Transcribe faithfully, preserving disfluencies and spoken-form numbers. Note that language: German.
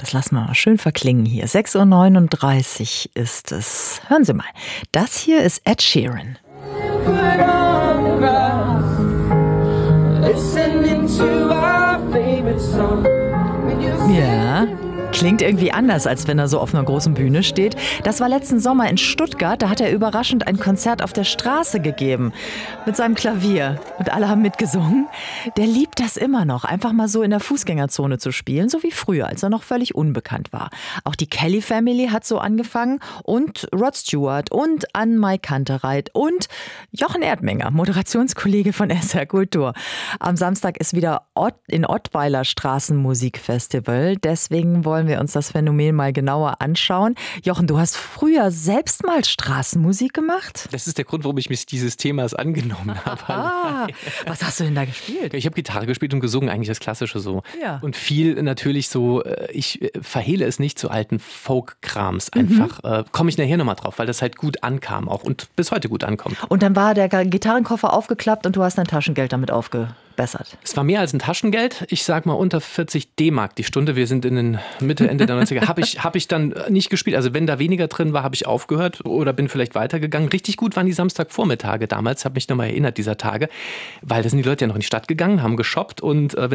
Das lassen wir mal schön verklingen hier. sechs Uhr neununddreißig ist es. Hören Sie mal. Das hier ist Ed Sheeran. Ja. Klingt irgendwie anders, als wenn er so auf einer großen Bühne steht. Das war letzten Sommer in Stuttgart. Da hat er überraschend ein Konzert auf der Straße gegeben. Mit seinem Klavier. Und alle haben mitgesungen. Der liebt das immer noch, einfach mal so in der Fußgängerzone zu spielen. So wie früher, als er noch völlig unbekannt war. Auch die Kelly Family hat so angefangen. Und Rod Stewart und Ann-Mai Kantereit und Jochen Erdmenger, Moderationskollege von S R Kultur. Am Samstag ist wieder Ott in Ottweiler Straßenmusikfestival. Deswegen wollen wir uns das Phänomen mal genauer anschauen. Jochen, du hast früher selbst mal Straßenmusik gemacht? Das ist der Grund, warum ich mich dieses Themas angenommen habe. Ah, was hast du denn da gespielt? Ich habe Gitarre gespielt und gesungen, eigentlich das Klassische so. Ja. Und viel natürlich so, ich verhehle es nicht, zu alten Folk-Krams einfach. Mhm. Äh, komme ich nachher nochmal drauf, weil das halt gut ankam auch und bis heute gut ankommt. Und dann war der Gitarrenkoffer aufgeklappt und du hast dein Taschengeld damit aufgebessert. Es war mehr als ein Taschengeld. Ich sag mal unter vierzig D-Mark die Stunde. Wir sind in den Mitte, Ende der neunziger. Habe ich, hab ich dann nicht gespielt. Also wenn da weniger drin war, habe ich aufgehört oder bin vielleicht weitergegangen. Richtig gut waren die Samstagvormittage damals. Habe mich nochmal erinnert, dieser Tage. Weil da sind die Leute ja noch in die Stadt gegangen, haben geshoppt und äh, wenn